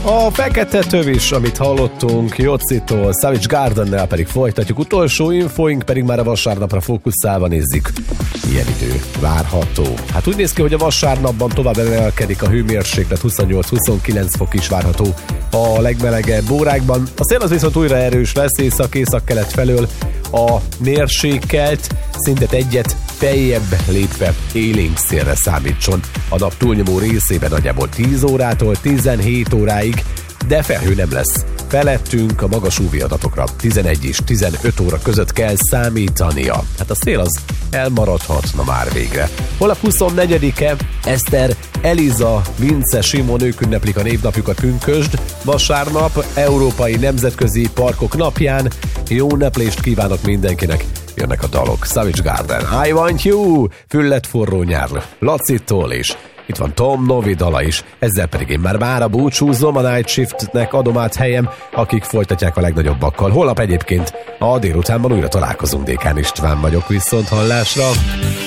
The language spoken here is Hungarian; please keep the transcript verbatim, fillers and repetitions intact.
A fekete tövis, amit hallottunk Jocitól, Savage Gardennel pedig folytatjuk. Utolsó infóink pedig már a vasárnapra fókuszálva nézzük. Ilyen idő várható. Hát úgy néz ki, hogy a vasárnapban tovább emelkedik a hőmérséklet, huszonnyolc-huszonkilenc fok is várható a legmelegebb órákban. A szél az viszont újra erős lesz, észak-észak-kelet felől a mérsékelt szintet egyet feljebb lépve élénk szélre számítson. A nap túlnyomó részében nagyjából tíz órától tizenhét óráig, de felhő nem lesz. Felettünk a magas ú vé adatokra tizenegy és tizenöt óra között kell számítania. Hát a szél az elmaradhatna már végre. Holnap huszonnegyedike, Eszter, Eliza, Vince, Simon, ők ünneplik a névnapjukat pünkösd. Vasárnap, Európai Nemzetközi Parkok napján. Jó ünneplést kívánok mindenkinek. Jönnek a dalok. Savage Garden, I Want You, Füllet forró nyár, Lacitól is. Itt van Tom Novi dala is, ezzel pedig én már mára búcsúzom, a Night Shiftnek adom át helyem, akik folytatják a legnagyobbakkal. Holnap egyébként a délutánban újra találkozunk, Dékán István vagyok, viszont hallásra.